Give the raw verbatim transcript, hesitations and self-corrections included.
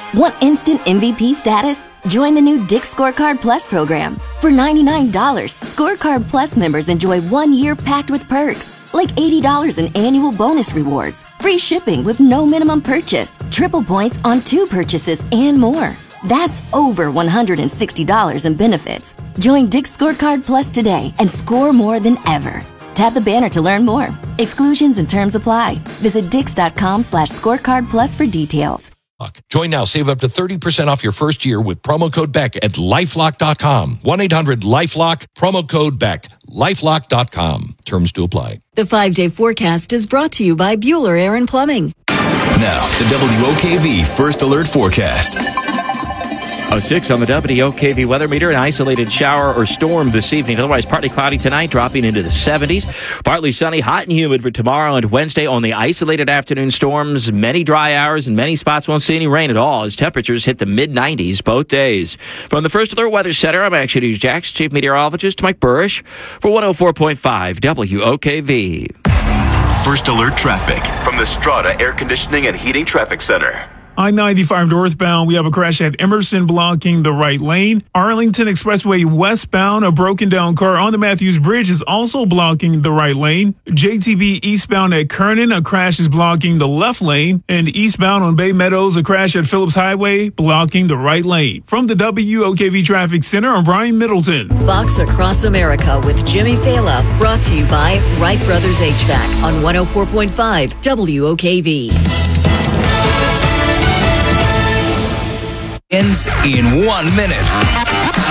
Want instant M V P status? Join the new Dick's Scorecard Plus program. For ninety-nine dollars, Scorecard Plus members enjoy one year packed with perks, like eighty dollars in annual bonus rewards, free shipping with no minimum purchase, triple points on two purchases, and more. That's over one hundred sixty dollars in benefits. Join Dick's Scorecard Plus today and score more than ever. Tap the banner to learn more. Exclusions and terms apply. Visit dix.com slash scorecard plus for details. Join now. Save up to thirty percent off your first year with promo code Beck at lifelock dot com. one eight hundred lifelock, promo code Beck. lifelock dot com. Terms to apply. The five-day forecast is brought to you by Bueller Air and Plumbing. Now, the W O K V First Alert Forecast. oh six on the W O K V weather meter. An isolated shower or storm this evening. Otherwise, partly cloudy tonight, dropping into the seventies. Partly sunny, hot and humid for tomorrow and Wednesday. Only isolated afternoon storms, many dry hours, and many spots won't see any rain at all as temperatures hit the mid nineties both days. From the First Alert Weather Center, I'm Action News Jax Chief Meteorologist Mike Burrish for one oh four point five W O K V. First Alert Traffic from the Strata Air Conditioning and Heating Traffic Center. I ninety-five northbound, we have a crash at Emerson blocking the right lane. Arlington Expressway westbound, a broken down car on the Matthews Bridge is also blocking the right lane. J T B eastbound at Kernan, a crash is blocking the left lane. And eastbound on Bay Meadows, a crash at Phillips Highway blocking the right lane. From the W O K V Traffic Center, I'm Brian Middleton. Fox Across America with Jimmy Fela, brought to you by Wright Brothers H V A C on one oh four point five W O K V. Ends in one minute.